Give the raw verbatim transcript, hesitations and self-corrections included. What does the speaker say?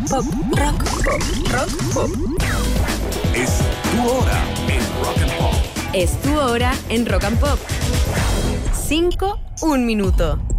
Pop, rock, pop, rock, pop. Es tu hora en Rock and Pop. Es tu hora en Rock and Pop. Cinco, un minuto.